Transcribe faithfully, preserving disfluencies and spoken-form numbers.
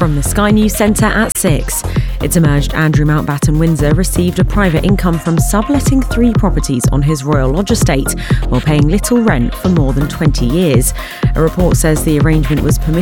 From the Sky News Centre at six. It's emerged Andrew Mountbatten Windsor received a private income from subletting three properties on his Royal Lodge estate while paying little rent for more than twenty years. A report says the arrangement was permitted